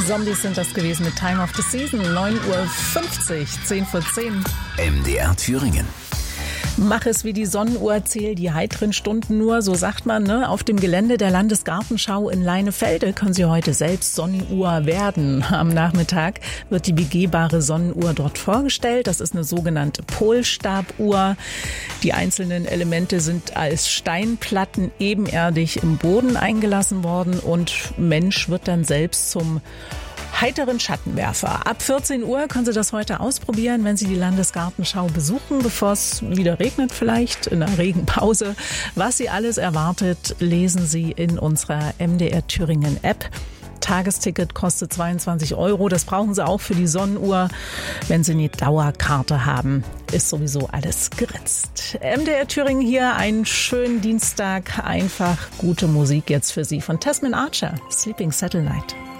Zombies sind das gewesen mit Time of the Season, 9:50 Uhr, 10 vor 10. MDR Thüringen. Mach es wie die Sonnenuhr, zähl die heiteren Stunden nur, so sagt man, ne? Auf dem Gelände der Landesgartenschau in Leinefelde können Sie heute selbst Sonnenuhr werden. Am Nachmittag wird die begehbare Sonnenuhr dort vorgestellt. Das ist eine sogenannte Polstabuhr. Die einzelnen Elemente sind als Steinplatten ebenerdig im Boden eingelassen worden und Mensch wird dann selbst zum heiteren Schattenwerfer. Ab 14 Uhr können Sie das heute ausprobieren, wenn Sie die Landesgartenschau besuchen, bevor es wieder regnet vielleicht, in der Regenpause. Was Sie alles erwartet, lesen Sie in unserer MDR Thüringen App. Tagesticket kostet 22 €. Das brauchen Sie auch für die Sonnenuhr. Wenn Sie eine Dauerkarte haben, ist sowieso alles geritzt. MDR Thüringen hier, einen schönen Dienstag. Einfach gute Musik jetzt für Sie von Tasman Archer, Sleeping Satellite.